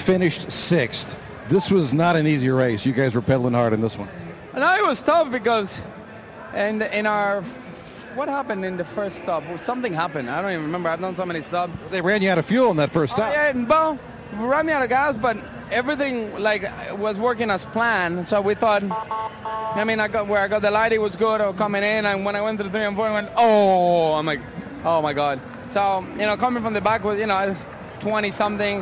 finished sixth. This was not an easy race. You guys were pedaling hard in this one. No, it was tough because what happened in the first stop? Something happened. I don't even remember. I've done so many stops. They ran you out of fuel in that first stop. Yeah, well, we ran me out of gas, but everything was working as planned. So we thought, I got the light, it was good. I was coming in, and when I went to the 3 and 4, I went, oh, I'm like, oh my God. So, coming from the back was, 20 something.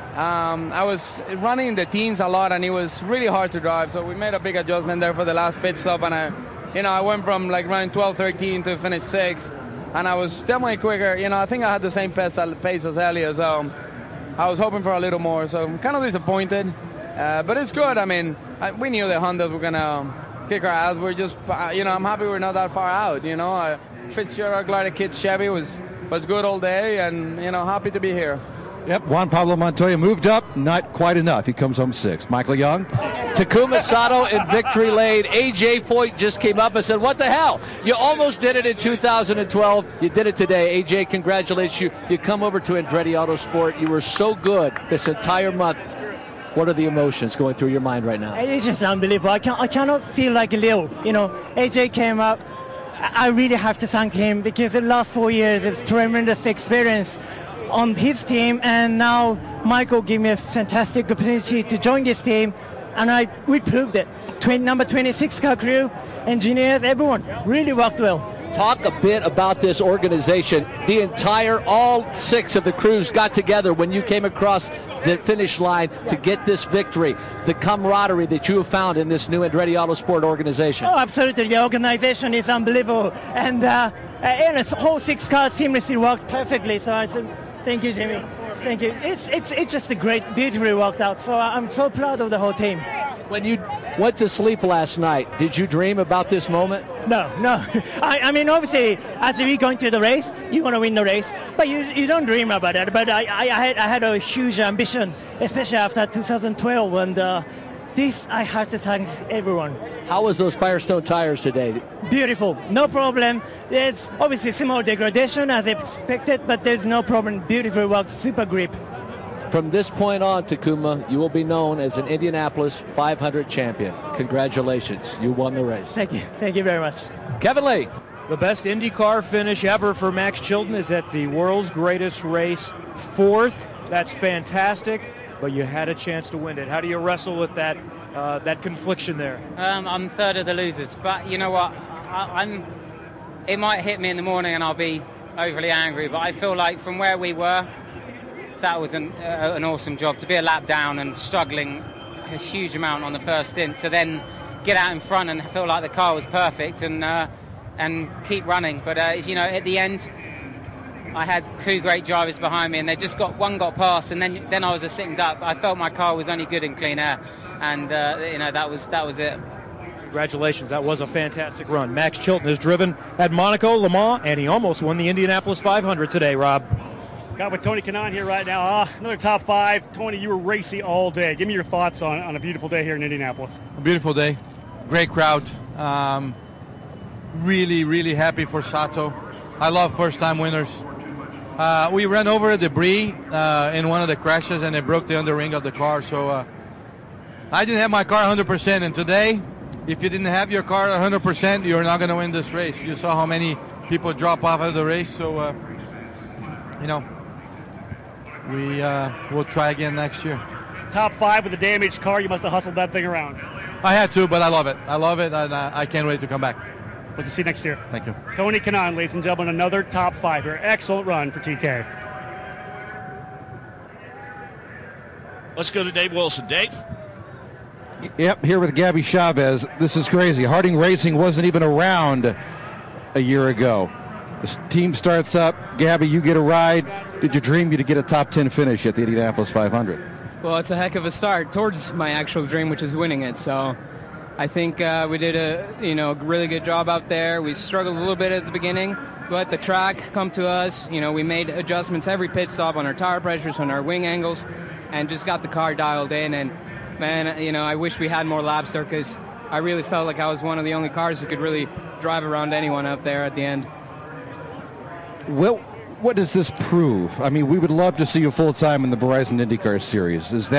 I was running in the teens a lot, and it was really hard to drive. So we made a big adjustment there for the last pit stop, and I went from running 12, 13 to finish 6th, and I was definitely quicker. I think I had the same pace as Elliott, so I was hoping for a little more. So I'm kind of disappointed, but it's good. We knew the Hondas were gonna kick our ass. We're just, I'm happy we're not that far out. Fitzgerald Glide Kids Chevy was good all day, and happy to be here. Yep, Juan Pablo Montoya moved up, not quite enough. He comes home 6th. Michael Young. Takuma Sato in victory lane. AJ Foyt just came up and said, what the hell? You almost did it in 2012. You did it today. AJ, congratulations. You come over to Andretti Autosport. You were so good this entire month. What are the emotions going through your mind right now? It's just unbelievable. I cannot feel like Leo. AJ came up. I really have to thank him because the last 4 years it's tremendous experience on his team, and now Michael gave me a fantastic opportunity to join this team, and we proved it. Number 26 car crew, engineers, everyone really worked well. Talk a bit about this organization. All 6 of the crews got together when you came across the finish line to get this victory. The camaraderie that you have found in this new Andretti Autosport organization. Oh, absolutely. The organization is unbelievable, and the whole 6 cars seamlessly worked perfectly. So I said, thank you, Jimmy. Thank you. It's just a great, beautifully worked out. So I'm so proud of the whole team. When you went to sleep last night, did you dream about this moment? No. Obviously, as we going to the race, you want to win the race, but you don't dream about it. But I had a huge ambition, especially after 2012, and this I have to thank everyone. How was those Firestone tires today? Beautiful, no problem. There's obviously small degradation as expected, but there's no problem. Beautiful work, super grip. From this point on, Takuma, you will be known as an Indianapolis 500 champion. Congratulations, you won the race. Thank you very much. Kevin Lee. The best IndyCar finish ever for Max Chilton is at the world's greatest race, 4th. That's fantastic, but you had a chance to win it. How do you wrestle with that confliction there? I'm 3rd of the losers, but you know what? It might hit me in the morning and I'll be overly angry, but I feel like from where we were, that was an awesome job. To be a lap down and struggling a huge amount on the first stint, to then get out in front and feel like the car was perfect and keep running. But at the end, I had 2 great drivers behind me, and one got past, and then I was a sitting duck. I felt my car was only good in clean air, and that was it. Congratulations, that was a fantastic run. Max Chilton has driven at Monaco, Le Mans, and he almost won the Indianapolis 500 today, Rob. Got with Tony Kanaan here right now. Another top 5. Tony, you were racy all day. Give me your thoughts on a beautiful day here in Indianapolis. A beautiful day. Great crowd. Really, really happy for Sato. I love first-time winners. We ran over debris in one of the crashes, and it broke the underring of the car. So I didn't have my car 100%, and today, if you didn't have your car 100%, you're not going to win this race. You saw how many people drop off of the race. So, we'll try again next year. Top 5 with a damaged car. You must have hustled that thing around. I had to, but I love it. And I can't wait to come back. Hope to see you next year. Thank you. Tony Kanaan, ladies and gentlemen, another top 5 here. Excellent run for TK. Let's go to Dave Wilson. Dave? Yep, here with Gabby Chavez. This is crazy. Harding Racing wasn't even around a year ago. The team starts up. Gabby, you get a ride. Did you dream you'd get a top 10 finish at the Indianapolis 500? Well, it's a heck of a start towards my actual dream, which is winning it. So I think we did a really good job out there. We struggled a little bit at the beginning, but the track come to us. We made adjustments every pit stop on our tire pressures, on our wing angles, and just got the car dialed in. And man, I wish we had more laps there, because I really felt like I was one of the only cars who could really drive around anyone out there at the end. Well, what does this prove? I mean, we would love to see you full-time in the Verizon IndyCar Series. Is that